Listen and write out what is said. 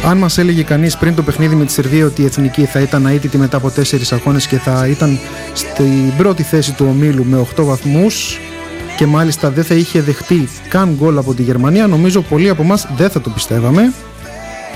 Αν μας έλεγε κανείς πριν το παιχνίδι με τη Σερβία ότι η Εθνική θα ήταν αίτητη μετά από 4 αγώνες και θα ήταν στην πρώτη θέση του ομίλου με 8 βαθμούς και μάλιστα δεν θα είχε δεχτεί καν γκολ από τη Γερμανία, νομίζω πολλοί από εμάς δεν θα το πιστεύαμε.